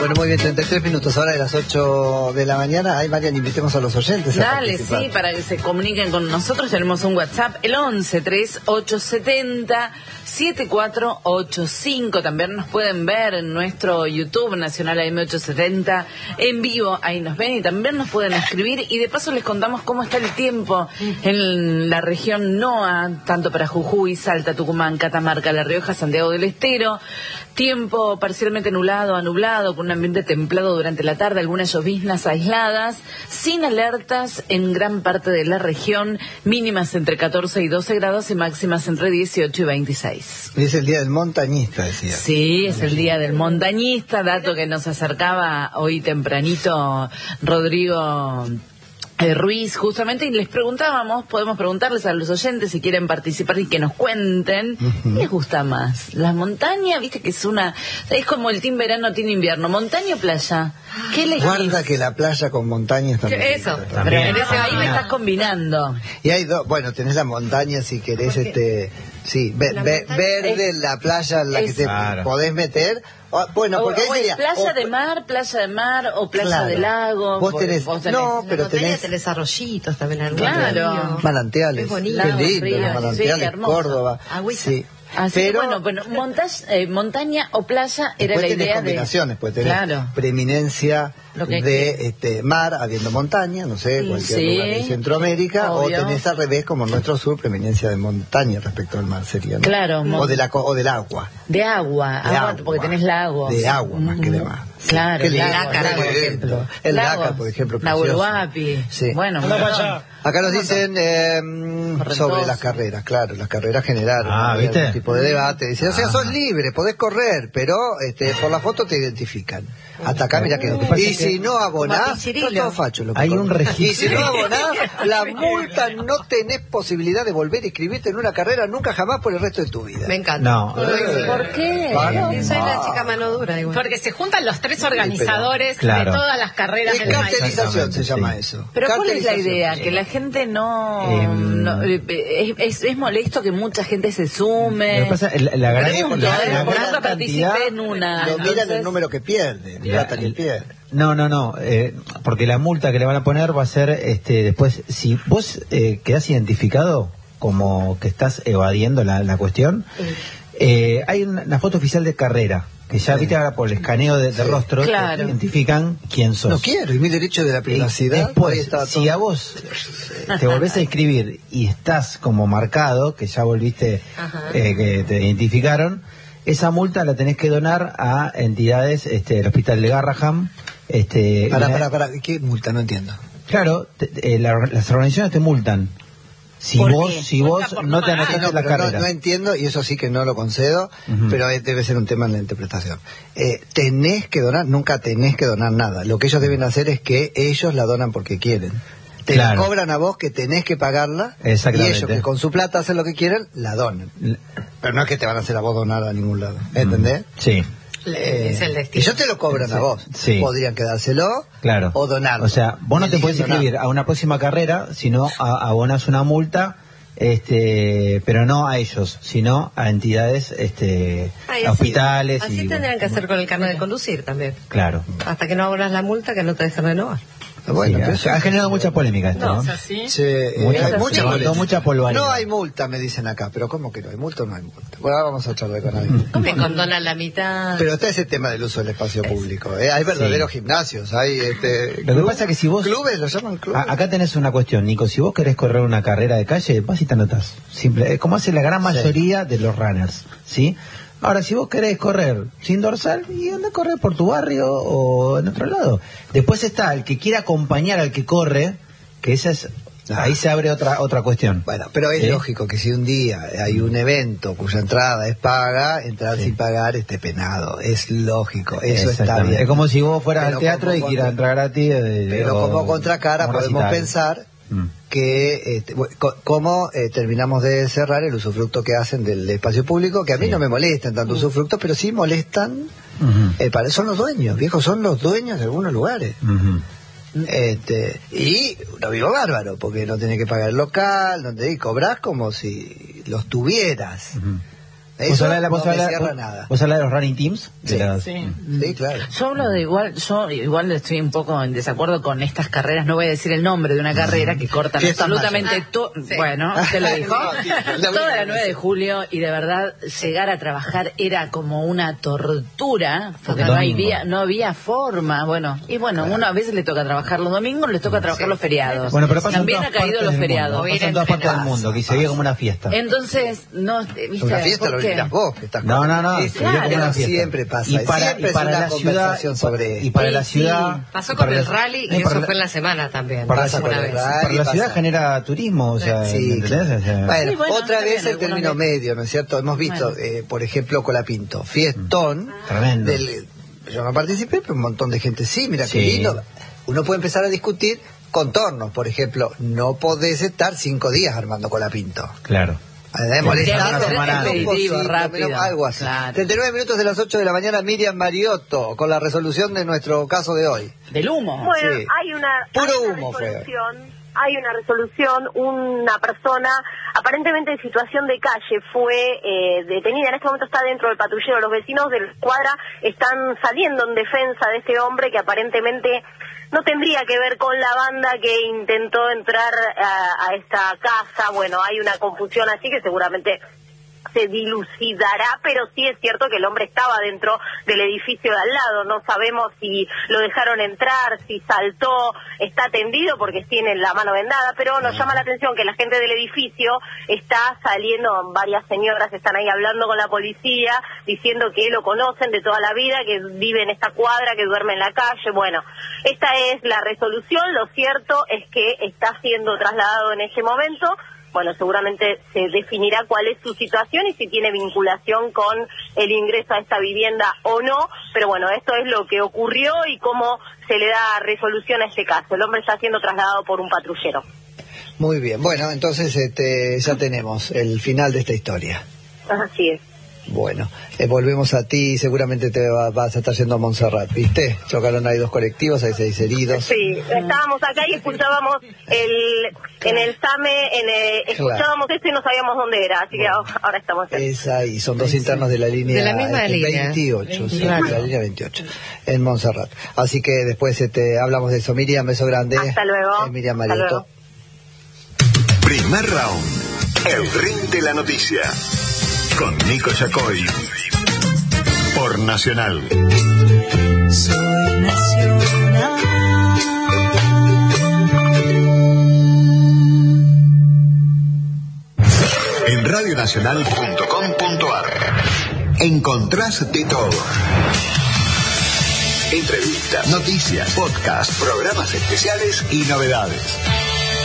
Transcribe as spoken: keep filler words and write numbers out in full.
Bueno, muy bien, treinta y tres minutos, ahora de las ocho de la mañana. Ay, Marian, invitemos a los oyentes. Dale, sí, para que se comuniquen con nosotros. Tenemos un WhatsApp, el once, treinta y ocho setenta, setenta y cuatro ochenta y cinco. También nos pueden ver en nuestro YouTube, Nacional A M ochocientos setenta, en vivo. Ahí nos ven y también nos pueden escribir. Y de paso les contamos cómo está el tiempo en la región N O A, tanto para Jujuy, Salta, Tucumán, Catamarca, La Rioja, Santiago del Estero. Tiempo parcialmente nublado a nublado, con un ambiente templado durante la tarde, algunas lloviznas aisladas, sin alertas en gran parte de la región, mínimas entre catorce y doce grados y máximas entre dieciocho y veintiséis. Es el día del montañista, decía. Sí, es el día del montañista, dato que nos acercaba hoy tempranito Rodrigo Eh, Ruiz, justamente, y les preguntábamos, podemos preguntarles a los oyentes si quieren participar y que nos cuenten, uh-huh. ¿qué les gusta más? ¿Las montañas? Viste que es una, es como el team verano, team invierno, ¿montaña o playa? ¿Qué les Guarda que la playa con montañas también. Eso, pero en ese, ahí me estás combinando. Y hay dos, bueno, tenés la montaña si querés, este, sí, ve, ve, verde, es, la playa en la que te claro. podés meter. O, bueno, porque o, ahí sería, playa o, de mar, playa de mar o playa claro. de lago. Vos tenés, vos tenés no, pero tenés, tenés arroyitos también, algún claro. manantiales, es bonito. qué lindo, río, los manantiales, sí, Córdoba, agüita. Sí. Así pero que, bueno, bueno montaña, eh, montaña o playa era la idea combinaciones, de... pues tenés claro. preeminencia que de este mar, habiendo montaña, no sé, sí, cualquier sí, lugar de Centroamérica, obvio. O tenés al revés, como nuestro sur, preeminencia de montaña respecto al mar sería, ¿no? Claro. O, de la, o del agua. De agua, de agua, agua, porque tenés lagos. De agua, más mm. que de mar. Sí. Claro, el Lácar, por ejemplo. El Lácar, por ejemplo, Nahuelhuapi. Sí. Bueno, acá nos dicen eh, sobre las carreras, claro, las carreras generaron ah, ¿no? ¿viste? Un tipo de debate. Dicen, ah. o sea, sos libre, podés correr, pero este, por la foto te identifican. Hasta acá, mira que no. Y si no abonás, todo facho lo que hay un registro. Y si no abonás, la multa no tenés posibilidad de volver a inscribirte en una carrera nunca jamás por el resto de tu vida. Me encanta. No. ¿Por qué? No, soy la chica mano dura igual. Porque se juntan los tres organizadores sí, pero, claro. de todas las carreras es del país. cartelización se llama sí. eso. Pero ¿cuál es la idea? Que la gente no... Eh, no es, es, es molesto que mucha gente se sume. Lo que pasa, la, la gran, Pregunto, la, la, la por gran eso participé en una. Lo entonces... miran el número que pierde, la, plata que pierde. No, no, no, eh, porque la multa que le van a poner va a ser, este, después, si vos eh, quedás identificado como que estás evadiendo la, la cuestión, sí. eh, hay una, una foto oficial de carrera, que ya, sí. viste, ahora por el escaneo de, de sí. rostro, claro. te identifican quién sos. No quiero, y mi derecho de la privacidad. Después, si a vos te volvés a inscribir y estás como marcado, que ya volviste, eh, que te identificaron, esa multa la tenés que donar a entidades, este, el Hospital de Garraham. Este, para, para, para, ¿qué multa? No entiendo. Claro, te, eh, la, las organizaciones te multan. Si vos, si vos no, no te anotaste no, la carrera. No, no entiendo, y eso sí que no lo concedo, uh-huh. pero debe ser un tema en la interpretación. Eh, tenés que donar, nunca tenés que donar nada. Lo que ellos deben hacer es que ellos la donan porque quieren. Te claro. la cobran a vos que tenés que pagarla, y ellos que con su plata hacen lo que quieren, la donan. Pero no es que te van a hacer a vos donar a ningún lado, ¿entendés? Sí. Eh, es el destino. Ellos te lo cobran sí. a vos. Sí. Podrían quedárselo claro. o donarlo. O sea, vos no te podés inscribir a una próxima carrera, sino a, abonás una multa, este, pero no a ellos, sino a entidades, este, Ay, a así, hospitales. Así y, tendrían que hacer con el carnet de conducir también. Claro. Hasta que no abonas la multa, que no te dejen renovar. Bueno, sí, pero ha, eso ha generado mucha polémica esto, ¿no? ¿Es así? Sí, mucha, eh, mucha, mucha, mucha polvareda. No hay multa, me dicen acá, pero ¿cómo que no hay multa o no hay multa? Bueno, ahora vamos a charlar con alguien. ¿Cómo te condonan la mitad? Pero está ese tema del uso del espacio público. ¿eh? Hay verdaderos sí. gimnasios, hay este. Lo club, que pasa es que si vos. Clubes, lo llaman clubes. A, acá tenés una cuestión, Nico. Si vos querés correr una carrera de calle, vas y te anotás. Simple. Es como hace la gran mayoría sí. de los runners, ¿sí? Ahora, si vos querés correr sin dorsal, y anda a correr por tu barrio o en otro lado. Después está el que quiere acompañar al que corre, que esa es, ah. ahí se abre otra otra cuestión. Bueno, pero es ¿sí? lógico que si un día hay un evento cuya entrada es paga, entrar sí. sin pagar esté penado. Es lógico, eso está bien. Es como si vos fueras pero al teatro y contra... quieras entrar gratis. De, pero o, como contracara podemos recital. pensar mm. que este, cómo eh, terminamos de cerrar el usufructo que hacen del espacio público, que a mí sí. no me molestan tanto uh-huh. usufructo, pero sí molestan, uh-huh. eh, para, son los dueños, viejos, son los dueños de algunos lugares. Uh-huh. Este, y lo vivo bárbaro, porque no tenés que pagar el local, no tenés, cobrás como si los tuvieras. Uh-huh. Eso hablas de la- no vos me hablas- cierra vos- nada. vos hablas de los running teams. De Sí. las- Sí. Sí, claro. Yo hablo de igual, yo igual estoy un poco en desacuerdo con estas carreras, no voy a decir el nombre de una carrera que cortan Fiesta absolutamente Mayo. todo, Ah, sí. bueno, te lo dijo, No, sí, la toda la verdad, nueve de julio y de verdad llegar a trabajar era como una tortura, porque El no, hay domingo. vía, no había forma, bueno, y bueno, uno a veces le toca trabajar los domingos, le toca trabajar los feriados, Bueno, pero pasa en también todas ha caído partes los del feriados. mundo, pasa en todas partes del mundo, que se veía como una fiesta. Entonces, no, viste, Una fiesta ¿por lo qué? dirás vos, que estás No, no, no, Sí, se veía como claro. una fiesta. Siempre pasa, Y para, siempre y para es una la ciudad, conversación sobre- y para la Sí, ciudad... Pasó y con para el la- rally no, y para eso la- fue en la semana también. Para, Pasa la, con una el vez. rally, para la ciudad pasa. genera turismo, o sea, Sí, ¿me entendés? O sea, Bueno, Sí, bueno, otra está vez bien, el término algunos medio, ¿no es cierto? Hemos visto, Bueno. eh, por ejemplo, Colapinto, fiestón, Tremendo. del- yo no participé, pero un montón de gente sí, mira qué Sí. lindo. Uno puede empezar a discutir contornos, por ejemplo, no podés estar cinco días armando Colapinto. claro. Eh, molesta, Tiene que ser no, expeditivo, no, rápido. no, algo así. Claro. treinta y nueve minutos de las ocho de la mañana, Miriam Mariotto, con la resolución de nuestro caso de hoy. Del humo. Bueno, Sí. hay una, Puro hay una humo fue. resolución, hay una resolución, una persona aparentemente en situación de calle fue eh, detenida, en este momento está dentro del patrullero, los vecinos de la cuadra están saliendo en defensa de este hombre que aparentemente no tendría que ver con la banda que intentó entrar a, a esta casa. Bueno, hay una confusión así que seguramente se dilucidará, pero sí es cierto que el hombre estaba dentro del edificio de al lado. No sabemos si lo dejaron entrar, si saltó, está tendido porque tiene la mano vendada, pero nos llama la atención que la gente del edificio está saliendo, varias señoras están ahí hablando con la policía, diciendo que lo conocen de toda la vida, que vive en esta cuadra, que duerme en la calle. Bueno, esta es la resolución. Lo cierto es que está siendo trasladado en ese momento. Bueno, seguramente se definirá cuál es su situación y si tiene vinculación con el ingreso a esta vivienda o no, pero bueno, esto es lo que ocurrió y cómo se le da resolución a este caso. El hombre está siendo trasladado por un patrullero. Muy bien, bueno, entonces este, ya tenemos el final de esta historia. Así es. Bueno, eh, volvemos a ti, seguramente te va- vas a estar yendo a Montserrat, ¿viste? Chocaron ahí dos colectivos, hay seis heridos. Sí, estábamos acá y escuchábamos el, en el SAME, en el- escuchábamos esto y no sabíamos dónde era, así que ahora estamos aquí. Es ahí, son dos internos de la línea De la misma este, línea. veintiocho, sí, Claro. de la línea veintiocho, en Montserrat. Así que después este, hablamos de eso. Miriam, beso grande. Hasta luego. Eh, Miriam Hasta Mariotto. luego. Primer round. El ring de la noticia. Con Nico Yacoy. Por Nacional. Soy nacional. En radionacional punto com punto ar encontrás de todo. Entrevistas, noticias, podcast, programas especiales y novedades.